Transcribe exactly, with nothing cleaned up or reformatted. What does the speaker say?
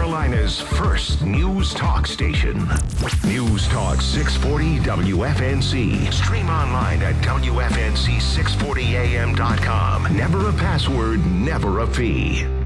Carolina's first news talk station. News Talk six forty W F N C. Stream online at W F N C six forty A M dot com. Never a password, never a fee.